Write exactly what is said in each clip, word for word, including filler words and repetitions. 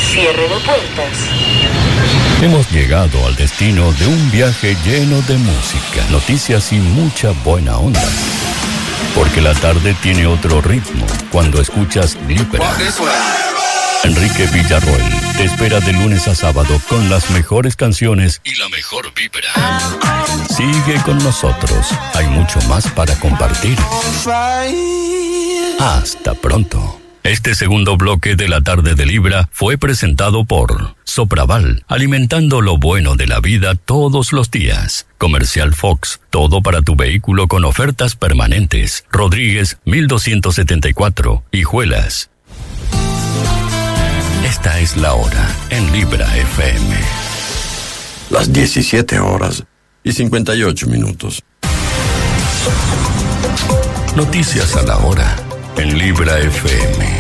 Cierre de puertas. Hemos llegado al destino de un viaje lleno de música, noticias y mucha buena onda. Porque la tarde tiene otro ritmo cuando escuchas Libra. Enrique Villarroel te espera de lunes a sábado con las mejores canciones y la mejor vibra. Sigue con nosotros, hay mucho más para compartir. Hasta pronto. Este segundo bloque de la tarde de Libra fue presentado por Sopraval, alimentando lo bueno de la vida todos los días. Comercial Fox, todo para tu vehículo con ofertas permanentes. Rodríguez, mil doscientos setenta y cuatro, Hijuelas. Esta es la hora en Libra F M. Las diecisiete horas y cincuenta y ocho minutos. Noticias a la hora en Libra F M.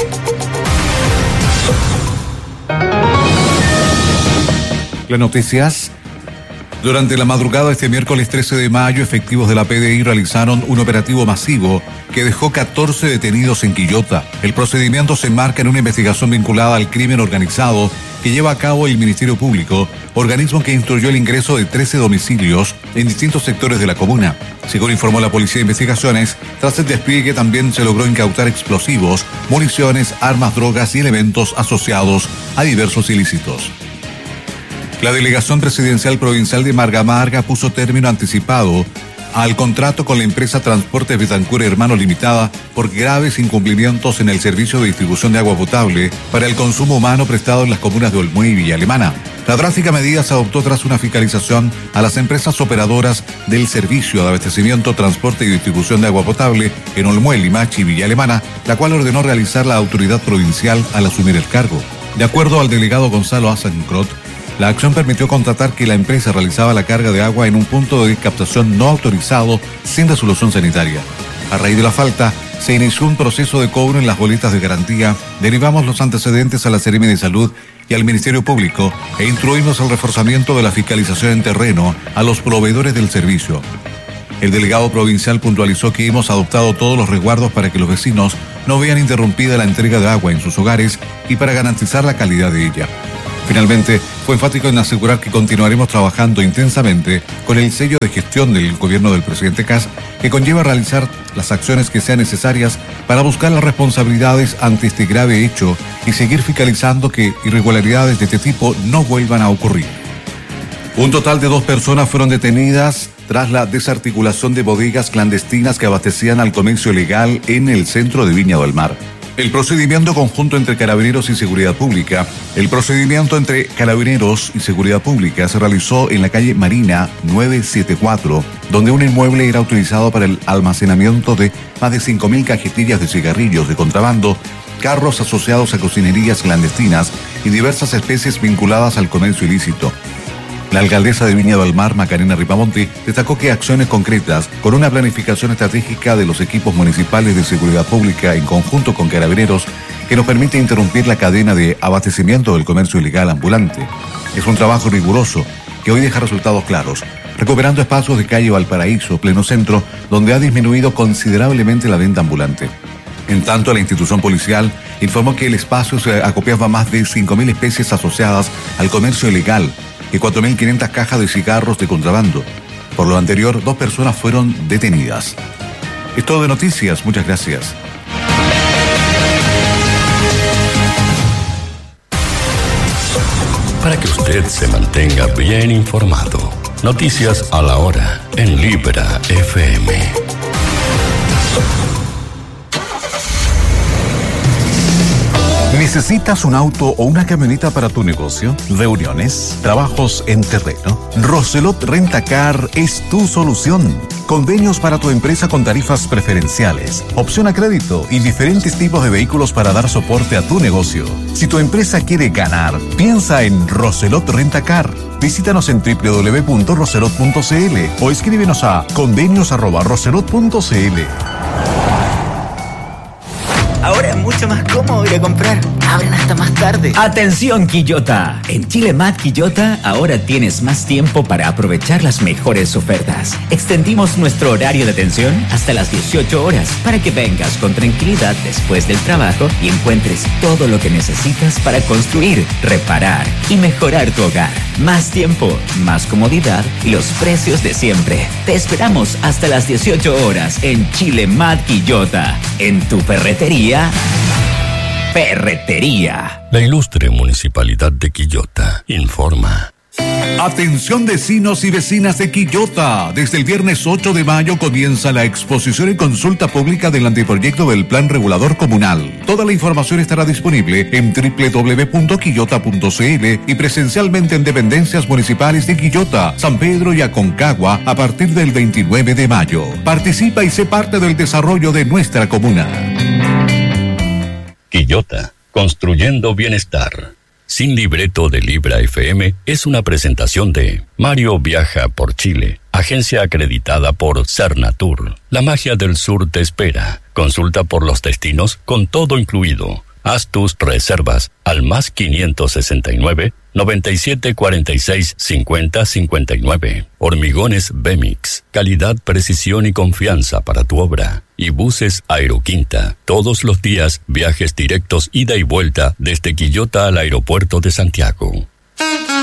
Las noticias. Durante la madrugada de este miércoles trece de mayo, efectivos de la P D I realizaron un operativo masivo que dejó catorce detenidos en Quillota. El procedimiento se enmarca en una investigación vinculada al crimen organizado que lleva a cabo el Ministerio Público, organismo que instruyó el ingreso de trece domicilios en distintos sectores de la comuna. Según informó la Policía de Investigaciones, tras el despliegue también se logró incautar explosivos, municiones, armas, drogas y elementos asociados a diversos ilícitos. La Delegación Presidencial Provincial de Marga Marga puso término anticipado al contrato con la empresa Transportes Betancur Hermano Limitada por graves incumplimientos en el servicio de distribución de agua potable para el consumo humano prestado en las comunas de Olmué y Villa Alemana. La drástica medida se adoptó tras una fiscalización a las empresas operadoras del servicio de abastecimiento, transporte y distribución de agua potable en Olmué, Limache y Villa Alemana, la cual ordenó realizar la autoridad provincial al asumir el cargo. De acuerdo al delegado Gonzalo Azancrot, la acción permitió constatar que la empresa realizaba la carga de agua en un punto de captación no autorizado sin resolución sanitaria. A raíz de la falta, se inició un proceso de cobro en las boletas de garantía. Derivamos los antecedentes a la Seremi de Salud y al Ministerio Público e instruimos el reforzamiento de la fiscalización en terreno a los proveedores del servicio. El delegado provincial puntualizó que hemos adoptado todos los resguardos para que los vecinos no vean interrumpida la entrega de agua en sus hogares y para garantizar la calidad de ella. Finalmente, fue enfático en asegurar que continuaremos trabajando intensamente con el sello de gestión del gobierno del presidente Kast, que conlleva realizar las acciones que sean necesarias para buscar las responsabilidades ante este grave hecho y seguir fiscalizando que irregularidades de este tipo no vuelvan a ocurrir. Un total de dos personas fueron detenidas tras la desarticulación de bodegas clandestinas que abastecían al comercio ilegal en el centro de Viña del Mar. El procedimiento conjunto entre Carabineros y Seguridad Pública. El procedimiento entre Carabineros y Seguridad Pública se realizó en la calle Marina novecientos setenta y cuatro, donde un inmueble era utilizado para el almacenamiento de más de cinco mil cajetillas de cigarrillos de contrabando, carros asociados a cocinerías clandestinas y diversas especies vinculadas al comercio ilícito. La alcaldesa de Viña del Mar, Macarena Ripamonti, destacó que acciones concretas, con una planificación estratégica de los equipos municipales de seguridad pública en conjunto con Carabineros, que nos permite interrumpir la cadena de abastecimiento del comercio ilegal ambulante. Es un trabajo riguroso que hoy deja resultados claros, recuperando espacios de calle Valparaíso, pleno centro, donde ha disminuido considerablemente la venta ambulante. En tanto, la institución policial informó que el espacio se acopiaba más de cinco mil especies asociadas al comercio ilegal y cuatro mil quinientas cajas de cigarros de contrabando. Por lo anterior, dos personas fueron detenidas. Es todo de noticias, muchas gracias. Para que usted se mantenga bien informado, noticias a la hora en Libra F M. ¿Necesitas un auto o una camioneta para tu negocio? ¿Reuniones? ¿Trabajos en terreno? Roselot Rentacar es tu solución. Convenios para tu empresa con tarifas preferenciales, opción a crédito y diferentes tipos de vehículos para dar soporte a tu negocio. Si tu empresa quiere ganar, piensa en Roselot Rentacar. Visítanos en doble u doble u doble u punto roselot punto c l o escríbenos a convenios arroba roselot punto c l. Ahora mucho más cómodo ir a comprar. Abren hasta más tarde. ¡Atención, Quillota! En Chile Mart Quillota ahora tienes más tiempo para aprovechar las mejores ofertas. Extendimos nuestro horario de atención hasta las dieciocho horas para que vengas con tranquilidad después del trabajo y encuentres todo lo que necesitas para construir, reparar y mejorar tu hogar. Más tiempo, más comodidad y los precios de siempre. Te esperamos hasta las dieciocho horas en Chile Mart Quillota. En tu ferretería... Ferretería. La ilustre Municipalidad de Quillota informa. Atención vecinos y vecinas de Quillota. Desde el viernes ocho de mayo comienza la exposición y consulta pública del anteproyecto del Plan Regulador Comunal. Toda la información estará disponible en doble u doble u doble u punto quillota punto c l y presencialmente en dependencias municipales de Quillota, San Pedro y Aconcagua a partir del veintinueve de mayo. Participa y sé parte del desarrollo de nuestra comuna. Quillota, construyendo bienestar. Sin libreto de Libra F M es una presentación de Mario Viaja por Chile, agencia acreditada por Cernatur. La magia del sur te espera. Consulta por los destinos con todo incluido. Haz tus reservas al más quinientos sesenta y nueve, noventa y siete cuarenta y seis, cincuenta cincuenta y nueve. Hormigones Bemix. Calidad, precisión y confianza para tu obra. Y buses Aeroquinta. Todos los días, viajes directos ida y vuelta desde Quillota al aeropuerto de Santiago.